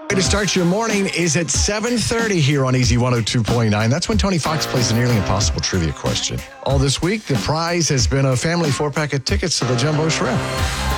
Way to start your morning is at 7:30 here on Easy 102.9. That's when Tony Fox plays the nearly impossible trivia question. All this week, the prize has been a family 4-pack of tickets to the Jumbo Shrimp.